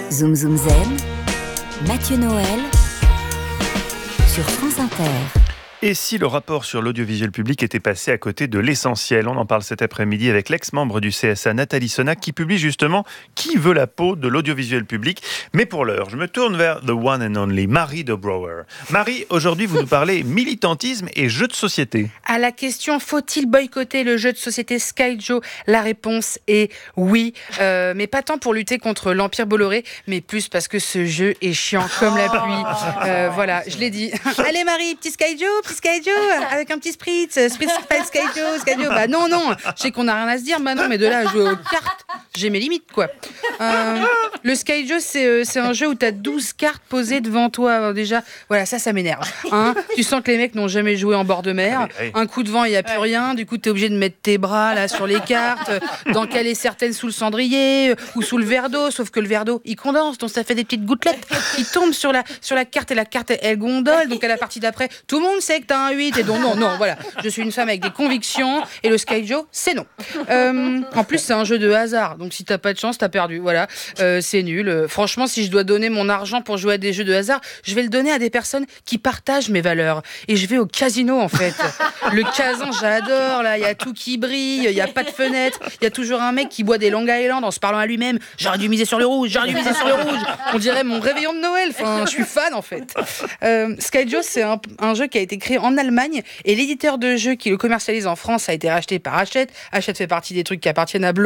Zoom Zoom Zen, Mathieu Noël sur France Inter. Et si le rapport sur l'audiovisuel public était passé à côté de l'essentiel? On en parle cet après-midi avec l'ex-membre du CSA, Nathalie Sonac, qui publie justement Qui veut la peau de l'audiovisuel public. Mais pour l'heure, je me tourne vers the one and only Marie de Brouwer. Marie, aujourd'hui, vous nous parlez militantisme et jeux de société. À la question, faut-il boycotter le jeu de société Sky Joe? La réponse est oui, mais pas tant pour lutter contre l'Empire Bolloré, mais plus parce que ce jeu est chiant comme la pluie. Voilà, je l'ai dit. Allez Marie, petit Sky Joe, avec un petit Spritz Sky Joe. Bah non, je sais qu'on n'a rien à se dire, bah non, mais de là à jouer aux cartes, j'ai mes limites, quoi. Le Sky Joe, c'est un jeu où t'as 12 cartes posées devant toi. Alors déjà, voilà, ça m'énerve. Hein, tu sens que les mecs n'ont jamais joué en bord de mer. Un coup de vent, il n'y a plus rien. Du coup, t'es obligé de mettre tes bras là sur les cartes, d'en caler certaines sous le cendrier ou sous le verre d'eau. Sauf que le verre d'eau, il condense, donc ça fait des petites gouttelettes qui tombent sur la carte et la carte, elle gondole. Donc à la partie d'après, tout le monde sait que t'as un 8 et donc non, voilà. Je suis une femme avec des convictions et le Sky Joe, c'est non. En plus, c'est un jeu de hasard. Donc si t'as pas de chance, t'as perdu. Voilà, c'est nul. Franchement, si je dois donner mon argent pour jouer à des jeux de hasard, je vais le donner à des personnes qui partagent mes valeurs. Et je vais au casino, en fait. Le casin, j'adore, là. Il y a tout qui brille, il n'y a pas de fenêtre. Il y a toujours un mec qui boit des Long Island en se parlant à lui-même. J'aurais dû miser sur le rouge. On dirait mon réveillon de Noël. Enfin, je suis fan, en fait. Sky Joe, c'est un jeu qui a été créé en Allemagne. Et l'éditeur de jeux qui le commercialise en France a été racheté par Hachette. Hachette fait partie des trucs qui appartiennent à Bleu.